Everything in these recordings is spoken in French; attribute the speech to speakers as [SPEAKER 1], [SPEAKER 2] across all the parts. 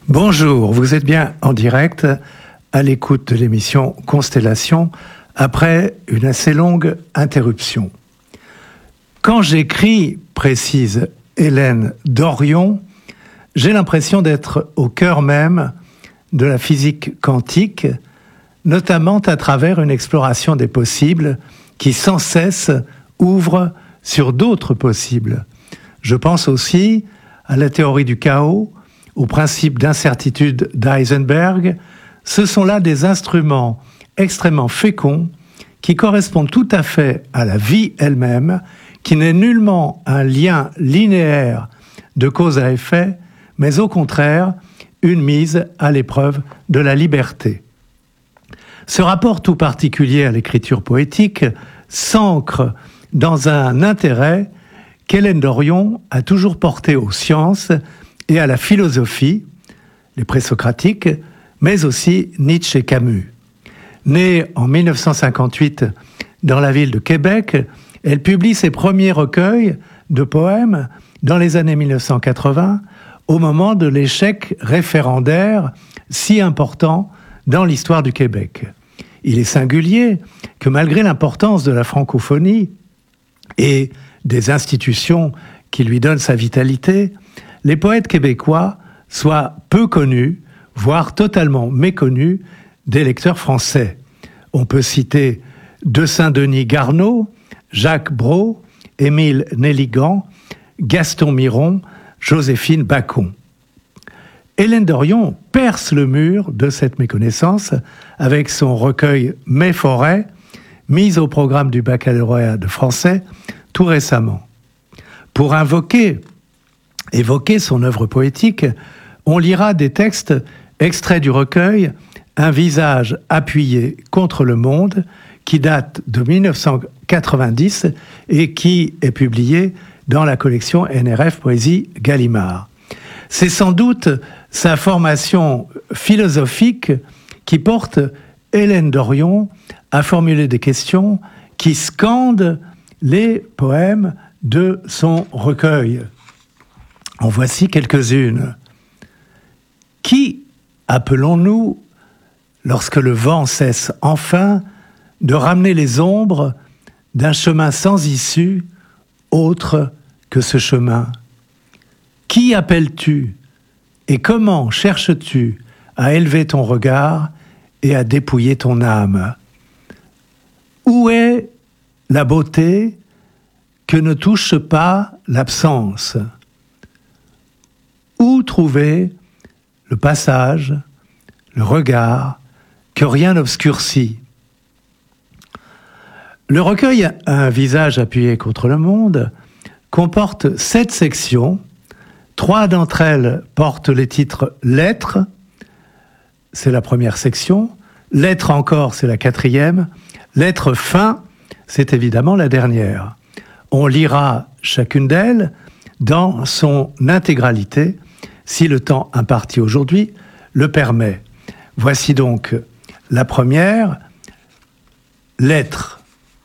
[SPEAKER 1] Bonjour, vous êtes bien en direct à l'écoute de l'émission Constellation après une assez longue interruption. Quand j'écris, précise Hélène Dorion, j'ai l'impression d'être au cœur même de la physique quantique, notamment à travers une exploration des possibles qui sans cesse ouvre sur d'autres possibles. Je pense aussi à la théorie du chaos, au principe d'incertitude d'Heisenberg. Ce sont là des instruments extrêmement féconds qui correspondent tout à fait à la vie elle-même, qui n'est nullement un lien linéaire de cause à effet, mais au contraire une mise à l'épreuve de la liberté. Ce rapport tout particulier à l'écriture poétique s'ancre dans un intérêt qu'Hélène Dorion a toujours porté aux sciences et à la philosophie, les présocratiques, mais aussi Nietzsche et Camus. Née en 1958 dans la ville de Québec, elle publie ses premiers recueils de poèmes dans les années 1980, au moment de l'échec référendaire si important dans l'histoire du Québec. Il est singulier que malgré l'importance de la francophonie et des institutions qui lui donnent sa vitalité, les poètes québécois soient peu connus, voire totalement méconnus des lecteurs français. On peut citer de Saint-Denis Garneau, Jacques Brault, Émile Nelligan, Gaston Miron, Joséphine Bacon. Hélène Dorion perce le mur de cette méconnaissance avec son recueil Mes forêts, mis au programme du baccalauréat de français tout récemment. Pour évoquer son œuvre poétique, on lira des textes extraits du recueil Un visage appuyé contre le monde, qui date de 1990 et qui est publié dans la collection NRF Poésie Gallimard. C'est sans doute sa formation philosophique qui porte Hélène Dorion à formuler des questions qui scandent les poèmes de son recueil. En voici quelques-unes. Qui appelons-nous lorsque le vent cesse enfin de ramener les ombres d'un chemin sans issue autre que ce chemin? Qui appelles-tu et comment cherches-tu à élever ton regard et à dépouiller ton âme? Où est la beauté que ne touche pas l'absence? Où trouver le passage, le regard que rien n'obscurcit? Le recueil Un visage appuyé contre le monde comporte 7 sections. 3 d'entre elles portent les titres Lettres, c'est la première section. Lettres encore, c'est la 4e. Lettres fin, c'est évidemment la dernière. On lira chacune d'elles dans son intégralité, si le temps imparti aujourd'hui le permet. Voici donc la première, Lettres.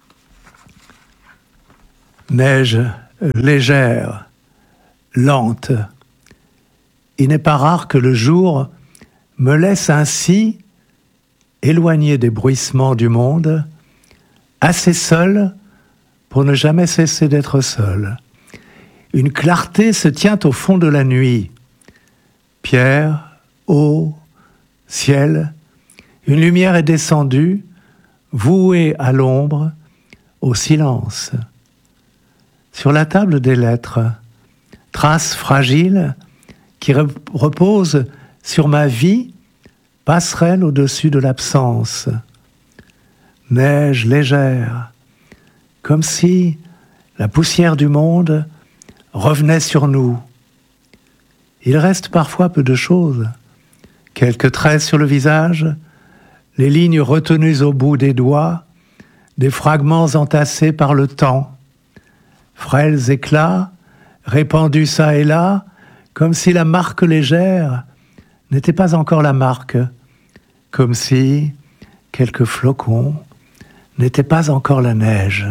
[SPEAKER 1] Neige légère, lente. Il n'est pas rare que le jour me laisse ainsi, éloigné des bruissements du monde, assez seul pour ne jamais cesser d'être seul. Une clarté se tient au fond de la nuit. Pierre, eau, ciel, une lumière est descendue, vouée à l'ombre, au silence. Sur la table des lettres, traces fragiles qui reposent sur ma vie, passerelle au-dessus de l'absence. Neige légère, comme si la poussière du monde revenait sur nous. Il reste parfois peu de choses. Quelques traits sur le visage, les lignes retenues au bout des doigts, des fragments entassés par le temps. Frêles éclats, répandus çà et là, comme si la marque légère n'était pas encore la marque, comme si quelques flocons n'étaient pas encore la neige.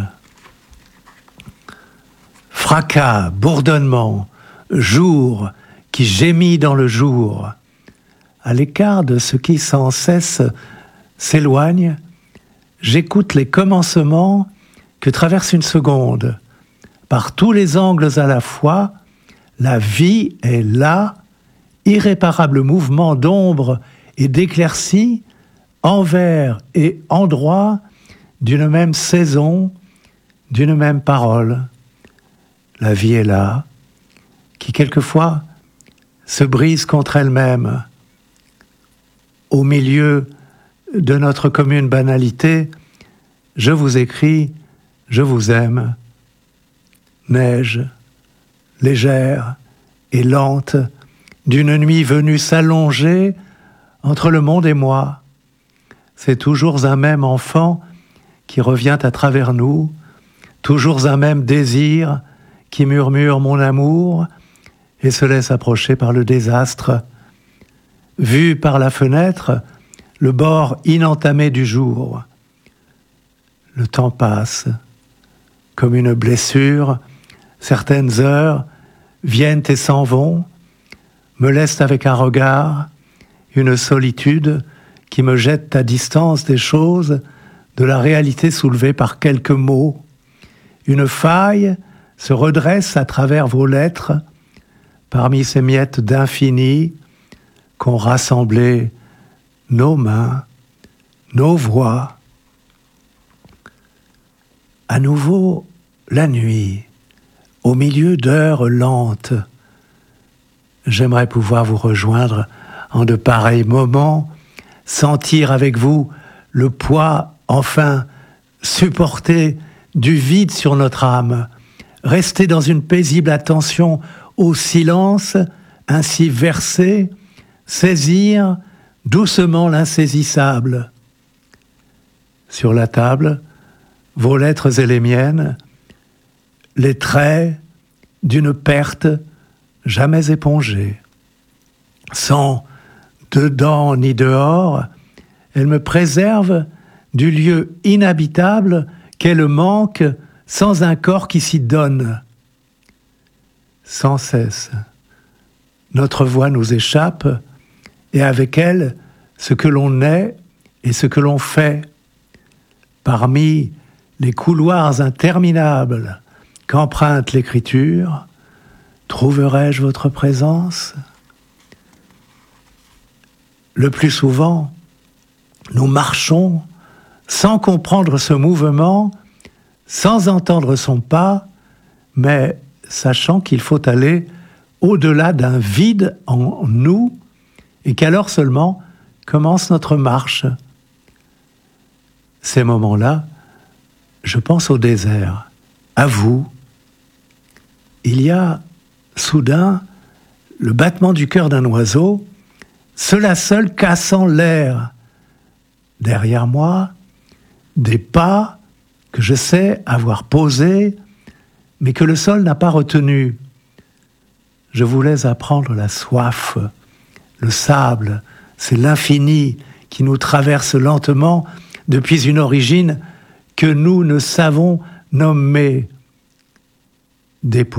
[SPEAKER 1] Fracas, bourdonnement, jour qui gémit dans le jour, à l'écart de ce qui sans cesse s'éloigne, j'écoute les commencements que traverse une seconde. Par tous les angles à la fois, la vie est là, irréparable mouvement d'ombre et d'éclaircie, envers et endroit d'une même saison, d'une même parole. La vie est là, qui quelquefois se brise contre elle-même. Au milieu de notre commune banalité, je vous écris, je vous aime. Neige, légère et lente, d'une nuit venue s'allonger entre le monde et moi. C'est toujours un même enfant qui revient à travers nous, toujours un même désir qui murmure mon amour et se laisse approcher par le désastre. Vu par la fenêtre, le bord inentamé du jour. Le temps passe, comme une blessure, certaines heures viennent et s'en vont, me laissent avec un regard, une solitude qui me jette à distance des choses, de la réalité soulevée par quelques mots. Une faille se redresse à travers vos lettres, parmi ces miettes d'infini qu'ont rassemblé nos mains, nos voix. À nouveau, la nuit, au milieu d'heures lentes. J'aimerais pouvoir vous rejoindre en de pareils moments, sentir avec vous le poids, enfin, supporté du vide sur notre âme, rester dans une paisible attention au silence, ainsi versé, saisir doucement l'insaisissable. Sur la table, vos lettres et les miennes, les traits d'une perte jamais épongée. Sans dedans ni dehors, elles me préservent du lieu inhabitable qu'est le manque sans un corps qui s'y donne. Sans cesse, notre voix nous échappe et avec elle, ce que l'on est et ce que l'on fait. Parmi les couloirs interminables qu'emprunte l'écriture, trouverai-je votre présence ? Le plus souvent, nous marchons sans comprendre ce mouvement, sans entendre son pas, mais sachant qu'il faut aller au-delà d'un vide en nous et qu'alors seulement commence notre marche. Ces moments-là, je pense au désert, à vous. Il y a soudain le battement du cœur d'un oiseau, cela seul cassant l'air. Derrière moi, des pas que je sais avoir posés, mais que le sol n'a pas retenus. Je voulais apprendre la soif, le sable, c'est l'infini qui nous traverse lentement depuis une origine que nous ne savons nommer.